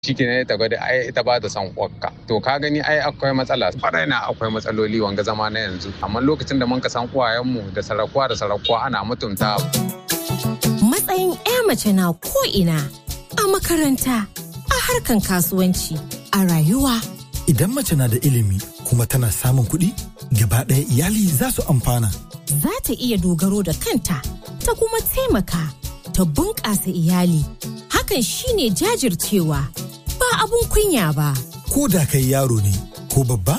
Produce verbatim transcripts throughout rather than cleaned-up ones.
shike ne ta gwada ai ita ba ta san uwarka to ka gani ai akwai matsala kwarai na akwai matsaloli wanga zama na yanzu amma lokacin da mun ka san uwayenmu da sarakuwa da sarakuwa ana mutunta matsayin ƴa mace na ko ina a makaranta a harkan kasuwanci a rayuwa idan mace na da ilimi kuma tana samun kuɗi gaba ɗaya iyali za su amfana za ta iya dogaro da kanta ta kuma taimaka ta bunƙasa iyali hakan shine jajircewa ba abun kunya ba. Ko da kai yaro ne ko babba,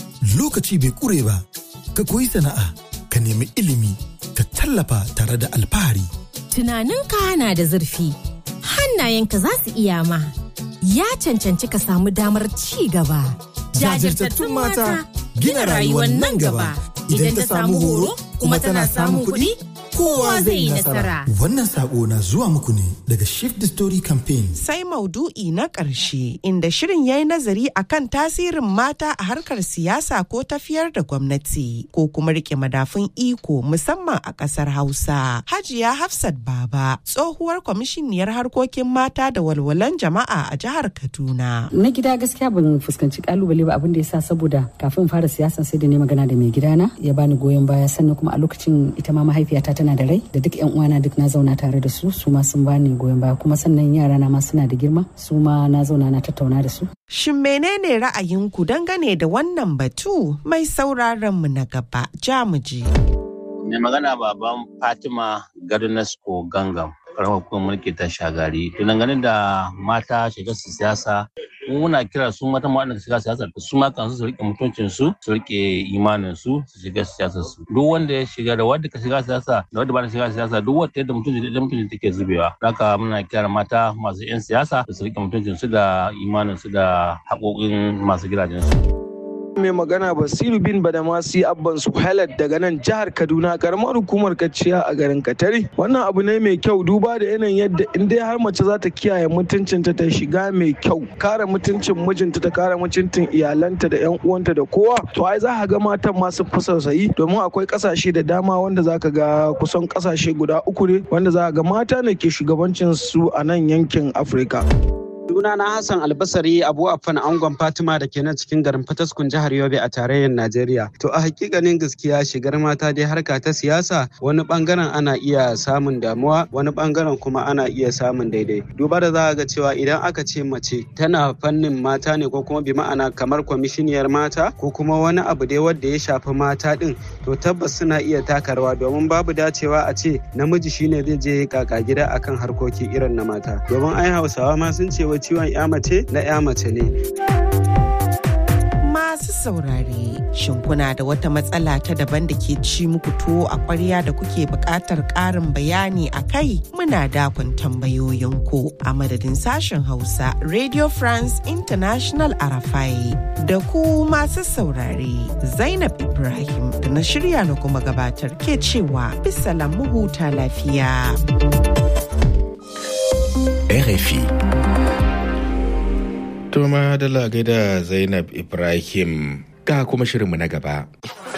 lokaci bai ƙure ba, ka koyi sana'a, ka nemi ilimi, ka tallafa tare da alfahari. Tunaninka na da zurfi, hannayenka za su iya ma, ya cancanci ka samu damar ci gaba. Jajirtattun mata gina rayuwar nan gaba. Idan ta samu horo kuma tana samun kuɗi, kowa zai yi nasara. Wannan sako na zuwa muku ne daga Shift the Story Campaign. Sai maudu'i na ƙarshe inda shirin ya yi nazari akan tasirin mata a harkar siyasa ko tafiyar da gwamnati ko kuma rike madafun iko musamman a ƙasar Hausa. Hajiya Hafsat Baba tsohuwar kwamishiniyar harkokin mata da walwalan jama'a a jihar Kaduna. Na gida gaskiya ban fuskanci kalubale ba abin da ya sa saboda kafin fara siyasan sai da ne magana da mai gidana ya bani goyon baya sannan kuma a lokacin ita ma mahaifiyata tana da rai da duk yan uwana duk na zauna tare da su su ma sun bani goyon baya kuma sannan yara na ma suna da girma su ma na zauna na tattauna da su. Shin menene ra'ayinku dangane da wannan batu mai sauraron mu na gaba jamuji. Mai magana baban Fatima Garnasko Gangam karamar hukumar mulki ta Shagari to dangane da mata shiga siyasa muna kira su mata ma wanda shiga siyasa su ma kansu su rike mutuncin su su rike imanin su su shiga siyasa su duk wanda ya shiga da wanda ka shiga siyasa da wanda ba ta shiga siyasa duk wanda yadda mutuncin da mutuncin take zubewa haka muna kira mata masu yan siyasa su rike mutuncin su da imanin su da haƙoƙin masu gidajen su. Mai magana Basiru bin Badamasi Abban Suhailat daga nan jihar Kaduna karamar hukumar Kaciya a garin Katari. Wannan abu ne mai kyau duba da yanayin yadda in dai har mace za ta kiyaye mutuncinta ta shiga mai kyau, kare mutuncin mijinta ta kare mutuncin iyalanta da yan uwanta da kowa. To ai za ka ga matan ma sun fi sausayi domin akwai kasashe da dama wanda za ka ga kusan kasashe guda uku ne wanda za ka ga mata ne ke shugabancin su a nan yankin Afirka. Sunana Hassan Albasari Abu Affan Angon Fatima da ke nan cikin garin Fataskun jihar Yobe a tarayyar Najeriya. To a hakikanin gaskiya shigar mata dai harka ta siyasa wani bangaren ana iya samun damuwa wani bangaren kuma ana iya samun daidai. Duba da za ga cewa idan aka ce mace tana fannin mata ne ko kuma bi ma'ana kamar kwamishiniyar mata ko kuma wani abu dai wanda ya shafi mata din to tabbas suna iya taka rawa domin babu dacewa a ce namiji shine zai je kaka gida akan harkoki irin na mata. Domin ai Hausawa ma sun ce ciwon ya mace na ya mace ne. Masu saurare, shin kuna da wata matsala ta daban da ke ci muku tuwo a ƙwarya da kuke buƙatar ƙarin bayani a kai? Muna dakon tambayoyinku a madadin sashen Hausa Radio France International Arafai. Da ku masu saurare, Zainab Ibrahim da na shirya na kuma gabatar ke cewa bisalam mu huta lafiya. R F I Toma da lagai da Zainab Ibrahim ga kuma shirinmu na gaba.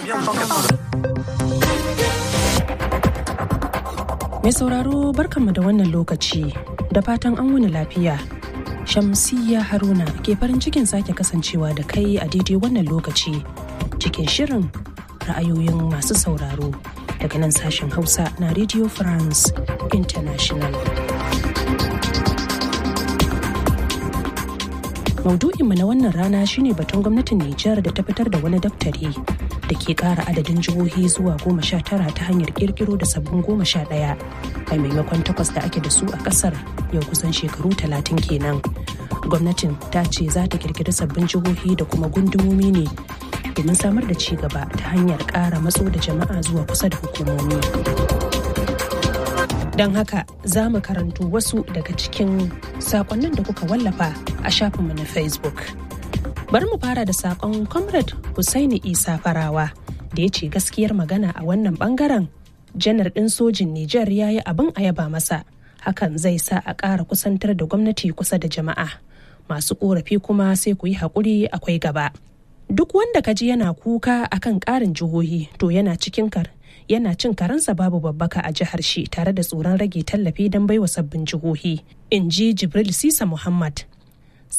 Mai sauraro barkanmu da wannan lokaci da fatan an wuni lafiya. Shamsiyya Haruna ke farin cikin sake kasancewa da kai a daidai wannan lokaci cikin shirin ra'ayoyin masu sauraro daga nan sashen Hausa na Radio France International. Maudu'inmu na wannan rana shine batun gwamnatin Nijar da ta fitar da wani daftari da ke ƙara adadin jihohi zuwa goma sha tara ta hanyar ƙirƙiro da sabbin goma sha ɗaya a maimakon takwas da ake da su a ƙasar yau kusan shekaru talatin kenan. Gwamnatin ta ce za ta ƙirƙiri sabbin jihohi da kuma gundumomi ne domin samar da ci gaba ta hanyar ƙara matso da jama'a zuwa kusa da hukumomi. Don haka za mu karanto wasu daga cikin sakonnin da kuka wallafa a shafinmu na Facebook. Bari mu fara da sakon Comrade Hussaini Isa Farawa da ya ce gaskiyar magana a wannan bangaren janar ɗin sojin Nijar ya yi abin a yaba masa. Hakan zai sa a ƙara kusantar da gwamnati kusa da jama'a. Masu ƙorafi kuma sai ku yi haƙuri akwai gaba. Duk wanda kaji yana kuka akan ƙarin jihohi to yana cikin kar yana cin karansa babu babbaka a jihar shi tare da tsoron rage tallafi don baiwa sabbin jihohi, in ji Jibril Sisa Muhammad